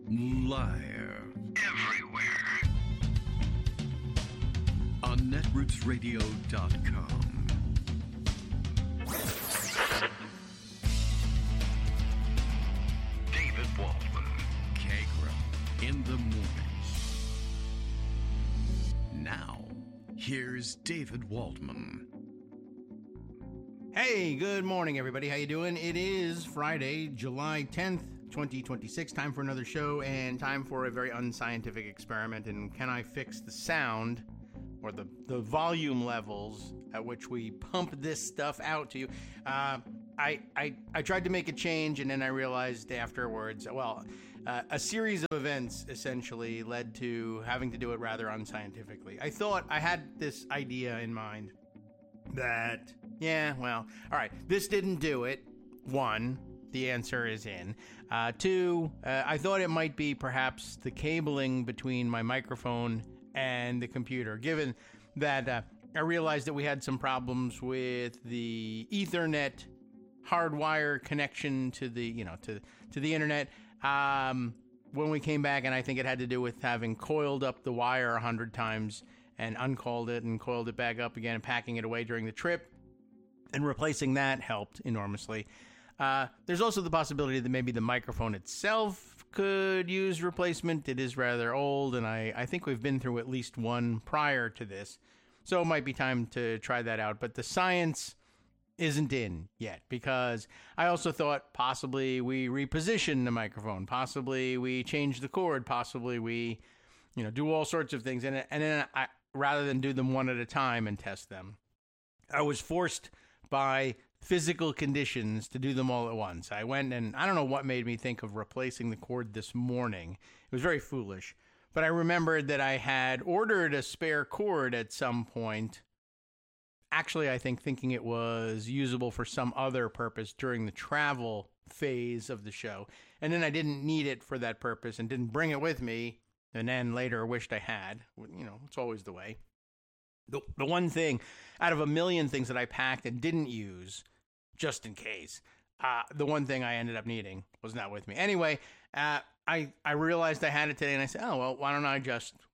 Live. Everywhere. On netrootsradio.com. David Waldman. Kagra. In the mornings. Now, here's David Waldman. Hey, good morning, everybody. How you doing? It is Friday, July 10th, 2026. Time for another show and time for a very unscientific experiment. And can I fix the sound or the volume levels at which we pump this stuff out to you? I tried to make a change, and then I realized afterwards, a series of events essentially led to having to do it rather unscientifically. I thought I had this idea in mind that, all right, this didn't do it. One, the answer is in. Two, I thought it might be perhaps the cabling between my microphone and the computer, given that I realized that we had some problems with the Ethernet hardwire connection to the, to the internet when we came back, and I think it had to do with having coiled up the wire 100 times and uncoiled it and coiled it back up again and packing it away during the trip, and replacing that helped enormously. There's also the possibility that maybe the microphone itself could use replacement. It is rather old, and I think we've been through at least one prior to this, so it might be time to try that out. But the science isn't in yet, because I also thought possibly we reposition the microphone, possibly we change the cord, possibly we, do all sorts of things, and then I, rather than do them one at a time and test them, I was forced by physical conditions to do them all at once. I went, and I don't know what made me think of replacing the cord this morning. It was very foolish, but I remembered that I had ordered a spare cord at some point. Actually, I think thinking it was usable for some other purpose during the travel phase of the show. And then I didn't need it for that purpose and didn't bring it with me, and then later wished I had. It's always the way. The one thing out of a million things that I packed and didn't use, just in case, the one thing I ended up needing was not with me. Anyway, I realized I had it today, and I said, why don't I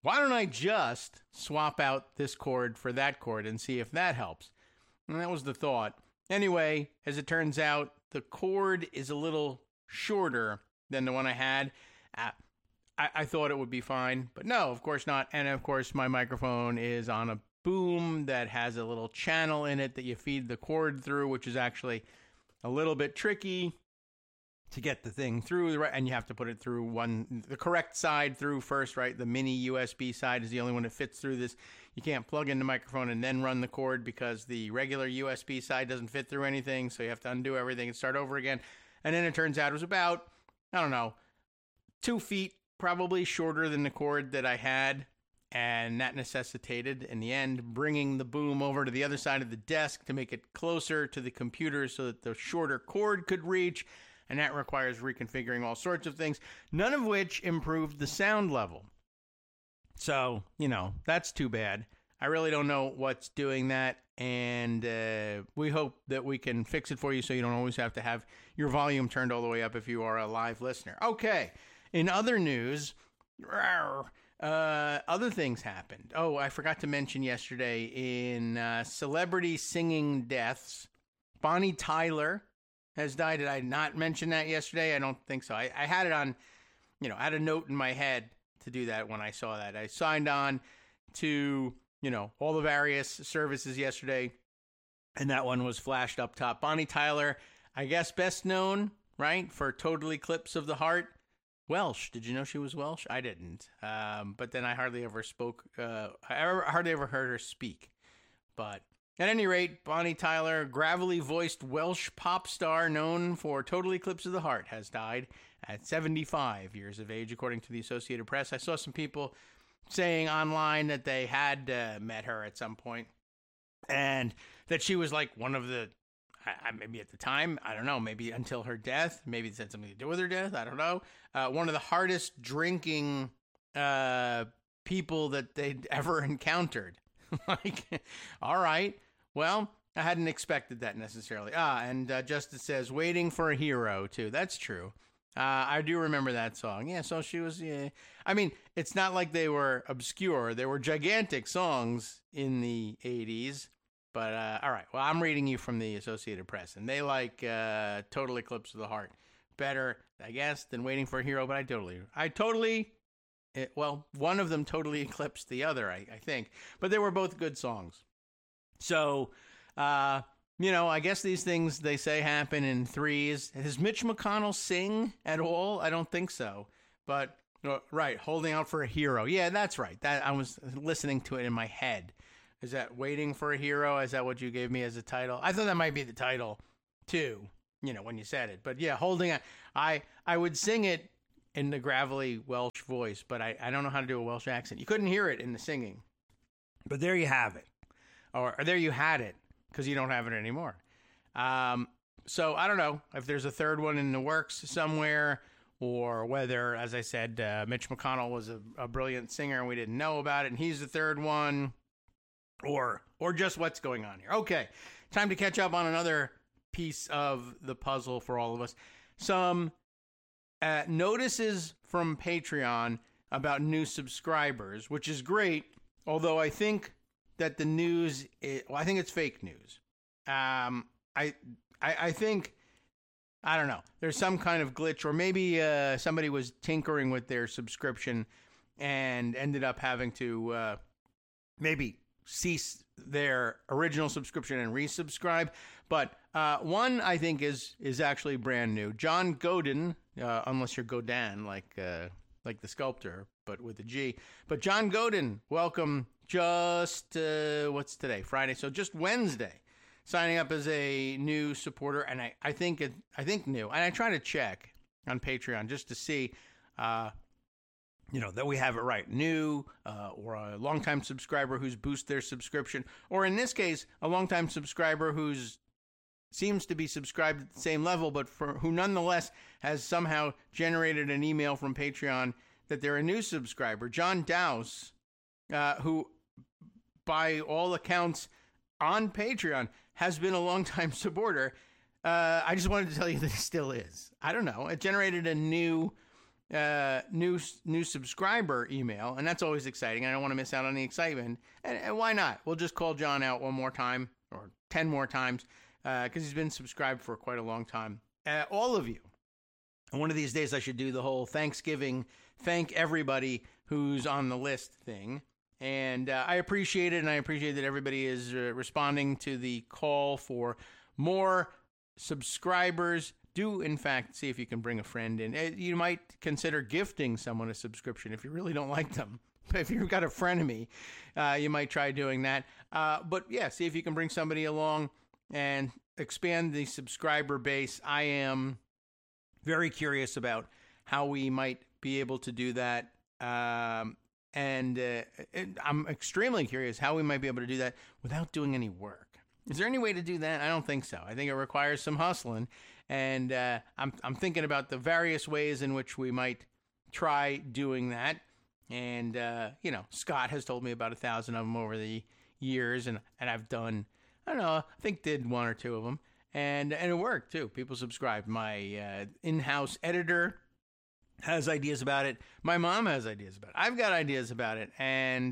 just swap out this cord for that cord and see if that helps? And that was the thought. Anyway, as it turns out, the cord is a little shorter than the one I had. I thought it would be fine, but no, of course not. And of course, my microphone is on a boom that has a little channel in it that you feed the cord through, which is actually a little bit tricky to get the thing through, and you have to put it through the correct side through first, right? The mini USB side is the only one that fits through this. You can't plug in the microphone and then run the cord because the regular USB side doesn't fit through anything, so you have to undo everything and start over again. And then it turns out it was about, 2 feet probably shorter than the cord that I had, and that necessitated, in the end, bringing the boom over to the other side of the desk to make it closer to the computer so that the shorter cord could reach, and that requires reconfiguring all sorts of things, none of which improved the sound level. So, that's too bad. I really don't know what's doing that, and we hope that we can fix it for you so you don't always have to have your volume turned all the way up if you are a live listener. Okay, in other news, other things happened. Oh, I forgot to mention yesterday in celebrity singing deaths, Bonnie Tyler has died. Did I not mention that yesterday? I don't think so. I had it on, I had a note in my head to do that when I saw that. I signed on to, all the various services yesterday, and that one was flashed up top. Bonnie Tyler, I guess best known, right, for Total Eclipse of the Heart. Welsh. Did you know she was Welsh? I didn't. But then I hardly ever hardly ever heard her speak. But at any rate, Bonnie Tyler, gravelly voiced Welsh pop star known for Total Eclipse of the Heart, has died at 75 years of age, according to the Associated Press. I saw some people saying online that they had met her at some point, and that she was like one of the, maybe at the time, I don't know, maybe until her death, maybe it had something to do with her death, I don't know, one of the hardest drinking people that they'd ever encountered. All right, well, I hadn't expected that necessarily. And Justice says, waiting for a hero, too. That's true. I do remember that song. Yeah, so she was, yeah. I mean, it's not like they were obscure. They were gigantic songs in the 80s. But, all right. Well, I'm reading you from the Associated Press, and they like Total Eclipse of the Heart better, I guess, than Waiting for a Hero. But one of them totally eclipsed the other, I think. But they were both good songs. So, I guess these things, they say, happen in threes. Does Mitch McConnell sing at all? I don't think so. But, right, Holding Out for a Hero. Yeah, that's right. That I was listening to it in my head. Is that Waiting for a Hero? Is that what you gave me as a title? I thought that might be the title, too, when you said it. But, yeah, Holding Out. I would sing it in the gravelly Welsh voice, but I don't know how to do a Welsh accent. You couldn't hear it in the singing. But there you have it. Or there you had it, because you don't have it anymore. So I don't know if there's a third one in the works somewhere, or whether, as I said, Mitch McConnell was a brilliant singer and we didn't know about it, and he's the third one, or just what's going on here. Okay, time to catch up on another piece of the puzzle for all of us. Some notices from Patreon about new subscribers, which is great, although I think that the news, I think it's fake news. I think, I don't know, there's some kind of glitch, or maybe somebody was tinkering with their subscription and ended up having to maybe cease their original subscription and resubscribe. But one, I think, is actually brand new. John Godin, unless you're Godin, like the sculptor, but with a G. But John Godin, welcome. Just, what's today? Friday. So just Wednesday, signing up as a new supporter. And I think new. And I try to check on Patreon just to see, that we have it right. New, or a longtime subscriber who's boosted their subscription. Or in this case, a longtime subscriber who's seems to be subscribed at the same level, but who nonetheless has somehow generated an email from Patreon that they're a new subscriber. John Dowse, who, by all accounts, on Patreon, has been a longtime supporter. I just wanted to tell you that it still is. I don't know. It generated a new subscriber email, and that's always exciting. I don't want to miss out on the excitement. And why not? We'll just call John out one more time, or 10 more times, because he's been subscribed for quite a long time. All of you. And one of these days I should do the whole Thanksgiving, thank everybody who's on the list thing. And I appreciate it, and I appreciate that everybody is responding to the call for more subscribers. Do, in fact, see if you can bring a friend in. You might consider gifting someone a subscription if you really don't like them. If you've got a frenemy, you might try doing that. But, yeah, see if you can bring somebody along and expand the subscriber base. I am very curious about how we might be able to do that. And I'm extremely curious how we might be able to do that without doing any work. Is there any way to do that? I don't think so. I think it requires some hustling. And I'm thinking about the various ways in which we might try doing that. And, Scott has told me about 1,000 of them over the years. And I've done, I don't know, I think did one or two of them. And it worked, too. People subscribed. My in-house editor has ideas about it. My mom has ideas about it. I've got ideas about it. And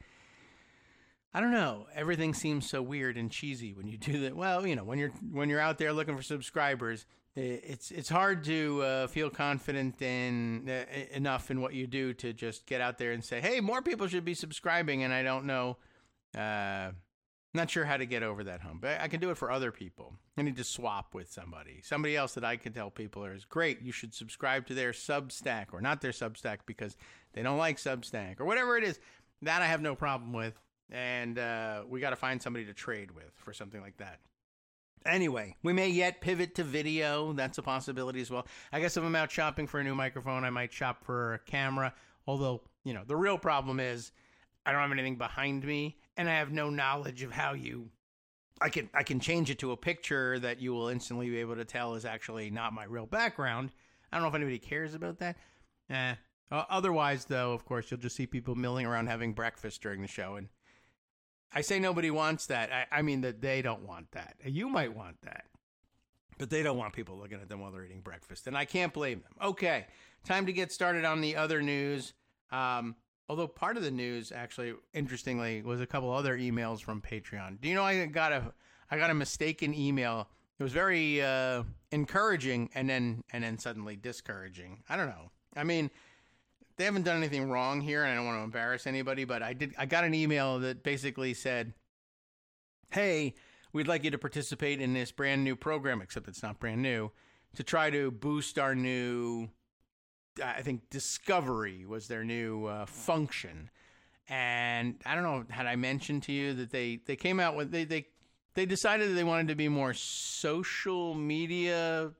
I don't know. Everything seems so weird and cheesy when you do that. Well, when you're out there looking for subscribers, it's hard to feel confident enough in what you do to just get out there and say, hey, more people should be subscribing. And I don't know. Not sure how to get over that hump. I can do it for other people. I need to swap with somebody else that I can tell people is great. You should subscribe to their Substack, or not their Substack because they don't like Substack, or whatever it is. That I have no problem with. And we got to find somebody to trade with for something like that. Anyway, we may yet pivot to video. That's a possibility as well. I guess if I'm out shopping for a new microphone, I might shop for a camera. Although, the real problem is I don't have anything behind me, and I have no knowledge of how I can change it to a picture that you will instantly be able to tell is actually not my real background. I don't know if anybody cares about that. Otherwise, though, of course, you'll just see people milling around having breakfast during the show. And I say nobody wants that. I mean that they don't want that. You might want that. But they don't want people looking at them while they're eating breakfast, and I can't blame them. Okay, time to get started on the other news. Although part of the news, actually, interestingly, was a couple other emails from Patreon. Do you know I got a mistaken email? It was very encouraging, and then suddenly discouraging. I don't know. I mean, they haven't done anything wrong here, and I don't want to embarrass anybody, but I got an email that basically said, "Hey, we'd like you to participate in this brand new program," except it's not brand new, to try to boost our new, I think Discovery was their new function. And I don't know, had I mentioned to you that they came out with, they decided that they wanted to be more social media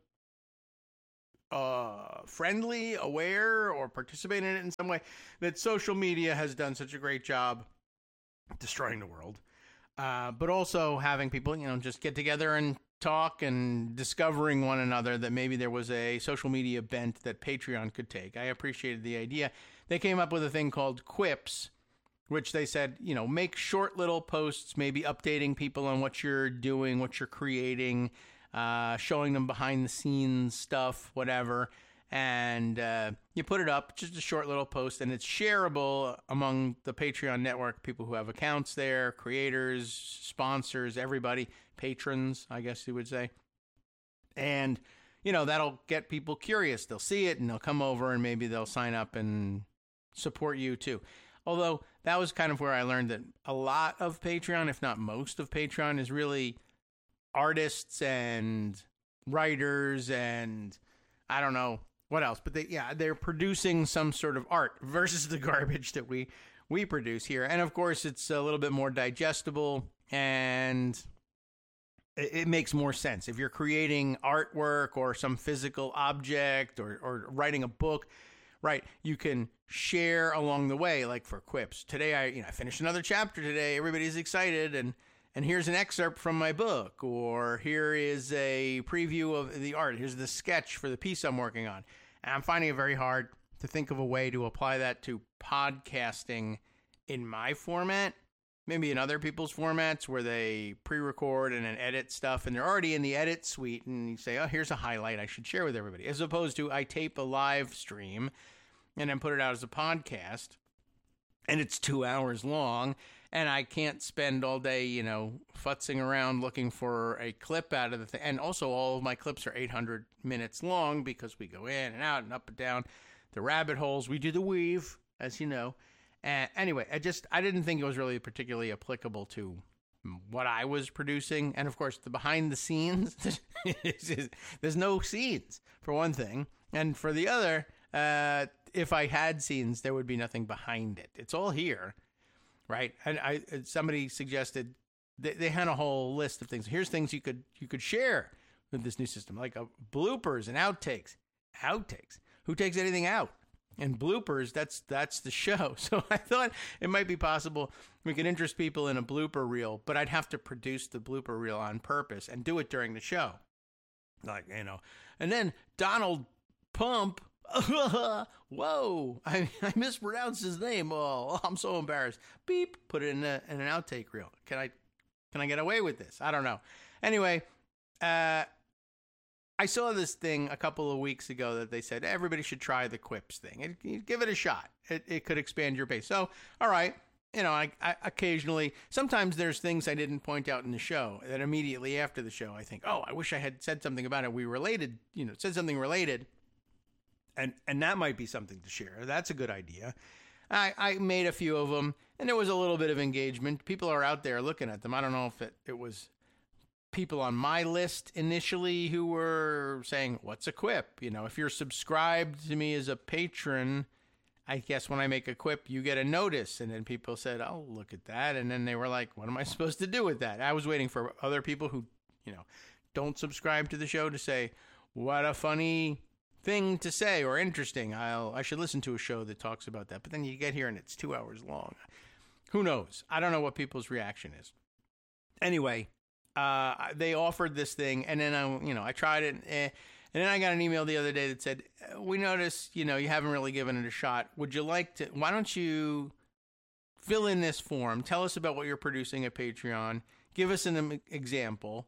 friendly, aware, or participate in it in some way. That social media has done such a great job destroying the world. But also having people, just get together and talk and discovering one another, that maybe there was a social media bent that Patreon could take. I appreciated the idea. They came up with a thing called Quips, which they said, make short little posts, maybe updating people on what you're doing, what you're creating, showing them behind the scenes stuff, whatever. And you put it up, just a short little post, and it's shareable among the Patreon network, people who have accounts there, creators, sponsors, everybody, patrons, I guess you would say. And, that'll get people curious. They'll see it, and they'll come over, and maybe they'll sign up and support you, too. Although, that was kind of where I learned that a lot of Patreon, if not most of Patreon, is really artists and writers and, I don't know, what else? But they're producing some sort of art versus the garbage that we produce here. And of course, it's a little bit more digestible, and it makes more sense. If you're creating artwork or some physical object or writing a book, right, you can share along the way, like for Quips. Today, I finished another chapter today. Everybody's excited, and here's an excerpt from my book, or here is a preview of the art. Here's the sketch for the piece I'm working on. And I'm finding it very hard to think of a way to apply that to podcasting in my format, maybe in other people's formats where they pre-record and then edit stuff, and they're already in the edit suite, and you say, oh, here's a highlight I should share with everybody, as opposed to I tape a live stream and then put it out as a podcast, and it's 2 hours long, and I can't spend all day, futzing around looking for a clip out of the thing. And also, all of my clips are 800 minutes long because we go in and out and up and down the rabbit holes. We do the weave, as you know. Anyway, I didn't think it was really particularly applicable to what I was producing. And, of course, the behind the scenes, there's no scenes, for one thing. And for the other, if I had scenes, there would be nothing behind it. It's all here. Right, and somebody suggested they had a whole list of things. Here's things you could share with this new system, like bloopers and outtakes. Outtakes. Who takes anything out? And bloopers. That's the show. So I thought it might be possible we could interest people in a blooper reel, but I'd have to produce the blooper reel on purpose and do it during the show, And then Donald Pump. Whoa, I mispronounced his name. Oh, I'm so embarrassed. Beep, put it in an outtake reel. Can I get away with this? I don't know. Anyway, I saw this thing a couple of weeks ago that they said everybody should try the Quips thing. Give it a shot. It could expand your base. So, all right. I occasionally, sometimes there's things I didn't point out in the show that immediately after the show, I think, oh, I wish I had said something about it. We related, said something related. And that might be something to share. That's a good idea. I made a few of them, and there was a little bit of engagement. People are out there looking at them. I don't know if it was people on my list initially who were saying, what's a quip? If you're subscribed to me as a patron, I guess when I make a quip, you get a notice. And then people said, oh, look at that. And then they were like, what am I supposed to do with that? I was waiting for other people who, don't subscribe to the show to say, what a funny thing to say or interesting. I should listen to a show that talks about that. But then you get here and it's 2 hours long. Who knows? I don't know what people's reaction is. Anyway, they offered this thing, and then I tried it, and then I got an email the other day that said, we noticed, you haven't really given it a shot. Would you like to, why don't you fill in this form, tell us about what you're producing at Patreon, give us an example,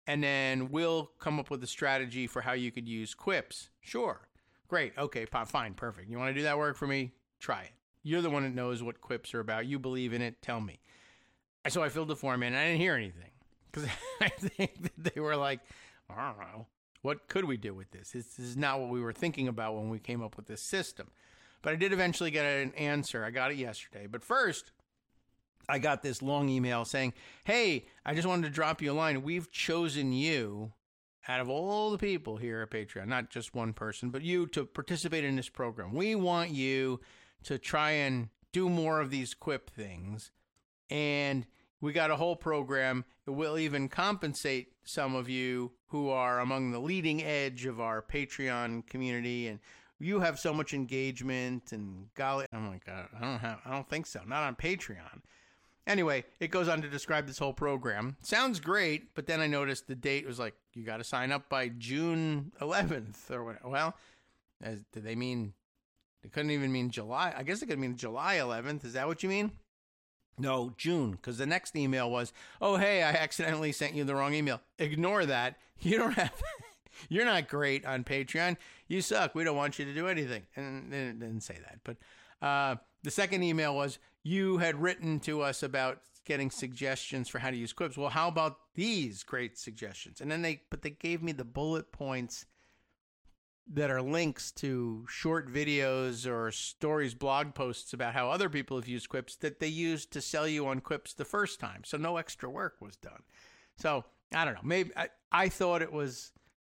and then we'll come up with a strategy for how you could use quips. Sure. Great. Okay, fine. Perfect. You want to do that work for me? Try it. You're the one that knows what quips are about. You believe in it. Tell me. So I filled the form in, and I didn't hear anything because I think that they were like, I don't know. What could we do with this? This is not what we were thinking about when we came up with this system. But I did eventually get an answer. I got it yesterday. But first, I got this long email saying, hey, I just wanted to drop you a line. We've chosen you out of all the people here at Patreon, not just one person, but you to participate in this program. We want you to try and do more of these quip things. And we got a whole program that will even compensate some of you who are among the leading edge of our Patreon community. And you have so much engagement and golly, I'm like, I don't think so. Not on Patreon. Anyway, it goes on to describe this whole program. Sounds great, but then I noticed the date was like, you got to sign up by June 11th or what? Well, did they mean, they couldn't even mean July. I guess it could mean July 11th. Is that what you mean? No, June, because the next email was, oh, hey, I accidentally sent you the wrong email. Ignore that. You don't have, you're not great on Patreon. You suck. We don't want you to do anything. And it didn't say that. But the second email was, you had written to us about getting suggestions for how to use quips. Well, how about these great suggestions? And then they gave me the bullet points that are links to short videos or stories, blog posts about how other people have used quips that they used to sell you on quips the first time. So no extra work was done. So I don't know. Maybe I thought it was,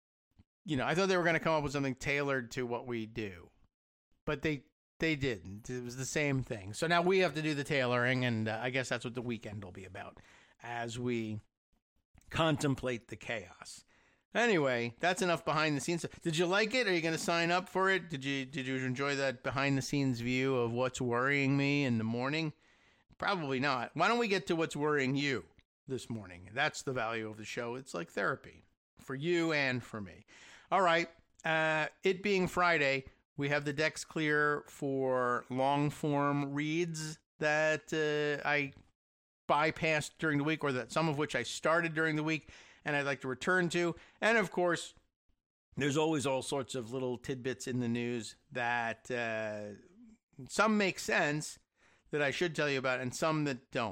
I thought they were going to come up with something tailored to what we do, but they didn't. It was the same thing. So now we have to do the tailoring, and I guess that's what the weekend will be about as we contemplate the chaos. Anyway, that's enough behind the scenes. Did you like it? Are you going to sign up for it? Did you enjoy that behind the scenes view of what's worrying me in the morning? Probably not. Why don't we get to what's worrying you this morning? That's the value of the show. It's like therapy for you and for me. All right. It being Friday, we have the decks clear for long form reads that I bypassed during the week, or that some of which I started during the week and I'd like to return to. And of course, there's always all sorts of little tidbits in the news that some make sense that I should tell you about and some that don't.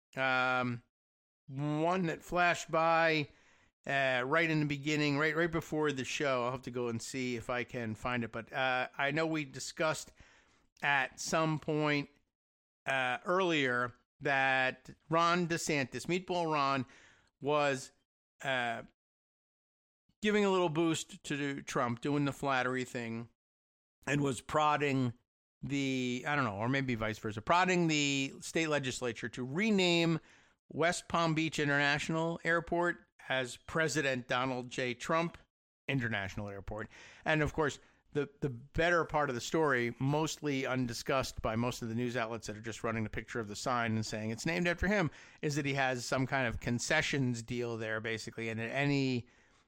One that flashed by right in the beginning, right before the show. I'll have to go and see if I can find it. But I know we discussed at some point earlier that Ron DeSantis, Meatball Ron, was giving a little boost to Trump, doing the flattery thing, and was prodding or maybe vice versa, prodding the state legislature to rename West Palm Beach International Airport as President Donald J. Trump International Airport. And of course, the better part of the story, mostly undiscussed by most of the news outlets that are just running the picture of the sign and saying it's named after him, is that he has some kind of concessions deal there, basically, and any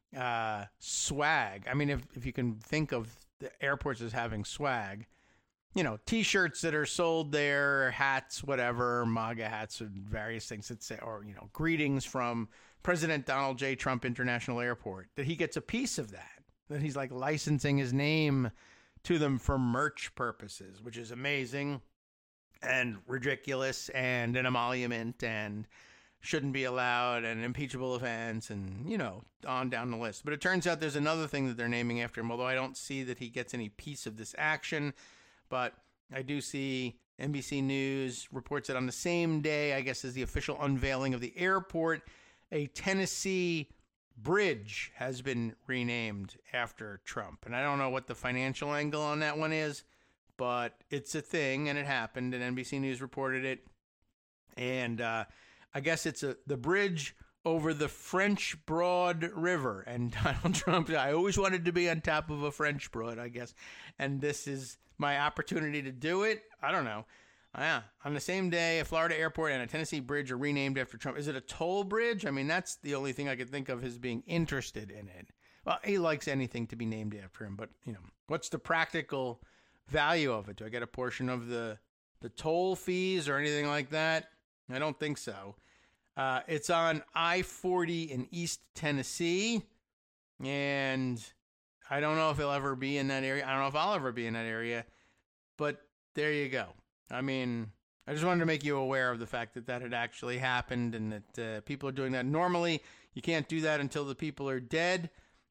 swag. I mean, if you can think of the airports as having swag, T-shirts that are sold there, hats, whatever, MAGA hats, and various things that say, or greetings from President Donald J. Trump International Airport, that he gets a piece of that he's like licensing his name to them for merch purposes, which is amazing and ridiculous and an emolument and shouldn't be allowed and an impeachable offense and, on down the list. But it turns out there's another thing that they're naming after him, although I don't see that he gets any piece of this action. But I do see NBC News reports that on the same day, I guess, as the official unveiling of the airport, a Tennessee bridge has been renamed after Trump. And I don't know what the financial angle on that one is, but it's a thing, and it happened, and NBC News reported it. And I guess it's the bridge over the French Broad River. And Donald Trump, I always wanted to be on top of a French Broad, I guess. And this is my opportunity to do it. I don't know. Yeah. On the same day, a Florida airport and a Tennessee bridge are renamed after Trump. Is it a toll bridge? I mean, that's the only thing I could think of as being interested in it. Well, he likes anything to be named after him, but, what's the practical value of it? Do I get a portion of the toll fees or anything like that? I don't think so. It's on I-40 in East Tennessee, and I don't know if he'll ever be in that area. I don't know if I'll ever be in that area, but there you go. I mean, I just wanted to make you aware of the fact that that had actually happened and that people are doing that. Normally, you can't do that until the people are dead.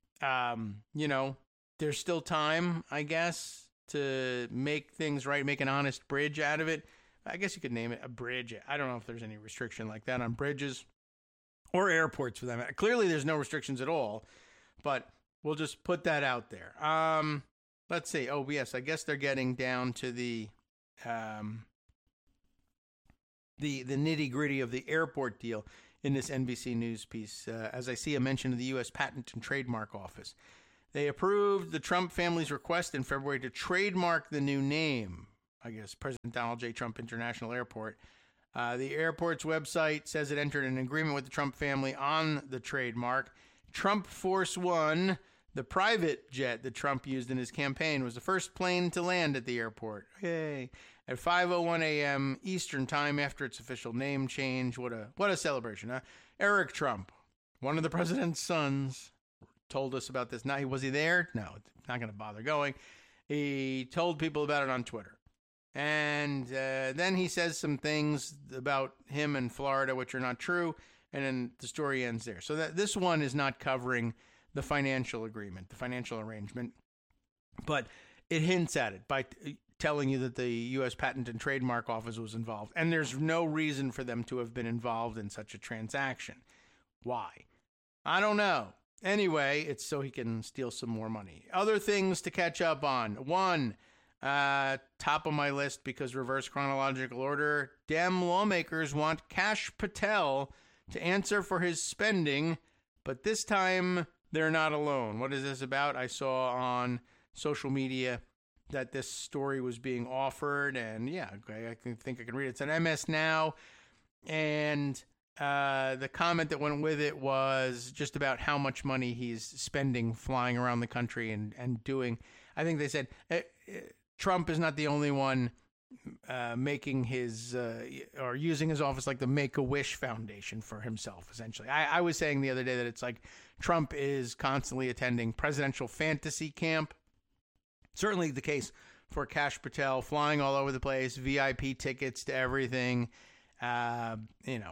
There's still time, I guess, to make things right, make an honest bridge out of it. I guess you could name it a bridge. I don't know if there's any restriction like that on bridges or airports for them. Clearly, there's no restrictions at all, but we'll just put that out there. Let's see. Oh, yes, I guess they're getting down to the nitty-gritty of the airport deal in this NBC News piece, as I see a mention of the U.S. Patent and Trademark Office. They approved the Trump family's request in February to trademark the new name, I guess, President Donald J. Trump International Airport. The airport's website says it entered an agreement with the Trump family on the trademark. Trump Force One, the private jet that Trump used in his campaign, was the first plane to land at the airport. Yay. At 5:01 a.m. Eastern Time after its official name change. What a celebration, huh? Eric Trump, one of the president's sons, told us about this. Now, was he there? No, not going to bother going. He told people about it on Twitter. And then he says some things about him in Florida, which are not true. And then the story ends there. So this one is not covering the financial agreement, the financial arrangement. But it hints at it by telling you that the U.S. Patent and Trademark Office was involved. And there's no reason for them to have been involved in such a transaction. Why? I don't know. Anyway, it's so he can steal some more money. Other things to catch up on. One, top of my list because reverse chronological order, Dem lawmakers want Kash Patel to answer for his spending, but this time they're not alone. What is this about? I saw on social media that this story was being offered, and yeah, I think I can read it. It's on MS Now, and the comment that went with it was just about how much money he's spending flying around the country and doing. I think they said Trump is not the only one making his or using his office like the Make-A-Wish Foundation for himself, essentially. I was saying the other day that it's like Trump is constantly attending presidential fantasy camp. Certainly the case for Kash Patel, flying all over the place, VIP tickets to everything, and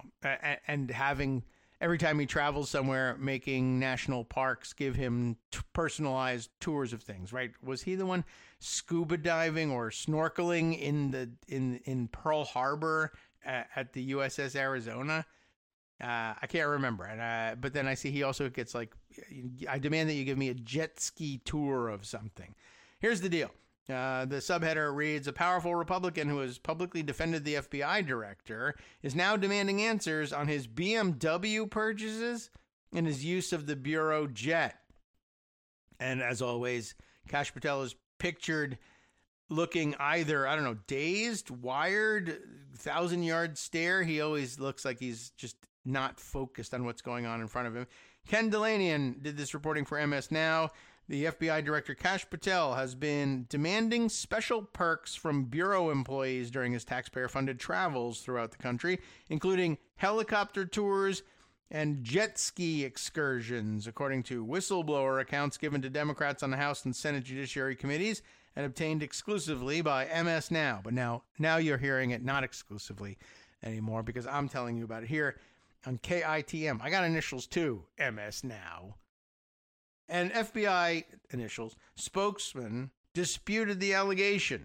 having, every time he travels somewhere, making national parks give him personalized tours of things, right? Was he the one scuba diving or snorkeling in Pearl Harbor at the USS Arizona? I can't remember. But then I see he also gets like, I demand that you give me a jet ski tour of something. Here's the deal. The subheader reads, a powerful Republican who has publicly defended the FBI director is now demanding answers on his BMW purchases and his use of the Bureau jet. And as always, Kash Patel is pictured looking either, I don't know, dazed, wired, 1,000-yard stare. He always looks like he's just not focused on what's going on in front of him. Ken Delanian did this reporting for MS Now. The FBI Director Kash Patel has been demanding special perks from Bureau employees during his taxpayer-funded travels throughout the country, including helicopter tours and jet ski excursions, according to whistleblower accounts given to Democrats on the House and Senate Judiciary Committees and obtained exclusively by MS Now. But now you're hearing it not exclusively anymore because I'm telling you about it here on KITM. I got initials too, MS Now. An FBI initials spokesman disputed the allegation.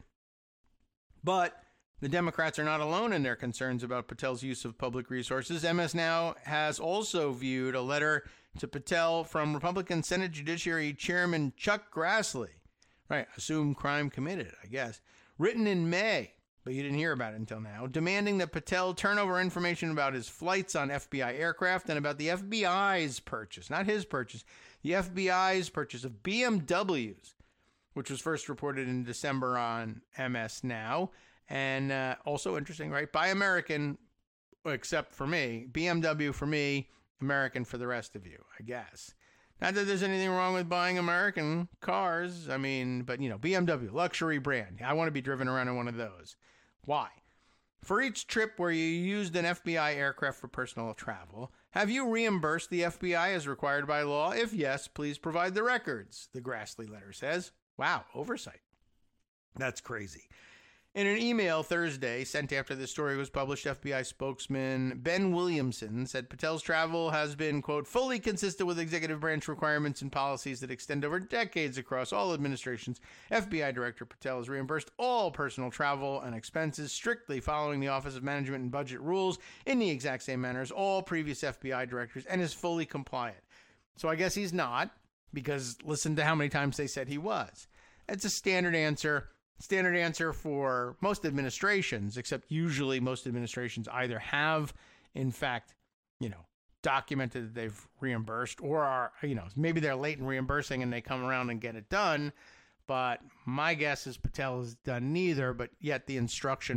But the Democrats are not alone in their concerns about Patel's use of public resources. MS Now has also viewed a letter to Patel from Republican Senate Judiciary Chairman Chuck Grassley. Right, assumed crime committed, I guess. Written in May, but you didn't hear about it until now, demanding that Patel turn over information about his flights on FBI aircraft and about the FBI's purchase, not his purchase, the FBI's purchase of BMWs, which was first reported in December on MS Now. And also interesting, right? Buy American, except for me. BMW for me, American for the rest of you, I guess. Not that there's anything wrong with buying American cars. I mean, but, BMW, luxury brand. I want to be driven around in one of those. Why? For each trip where you used an FBI aircraft for personal travel, have you reimbursed the FBI as required by law? If yes, please provide the records, the Grassley letter says. Wow, oversight. That's crazy. In an email Thursday sent after the story was published, FBI spokesman Ben Williamson said Patel's travel has been, quote, fully consistent with executive branch requirements and policies that extend over decades across all administrations. FBI Director Patel has reimbursed all personal travel and expenses strictly following the Office of Management and Budget rules in the exact same manner as all previous FBI directors and is fully compliant. So I guess he's not, because listen to how many times they said he was. It's a standard answer. Standard answer for most administrations, except usually most administrations either have, in fact, documented that they've reimbursed or are, maybe they're late in reimbursing and they come around and get it done. But my guess is Patel has done neither, but yet the instruction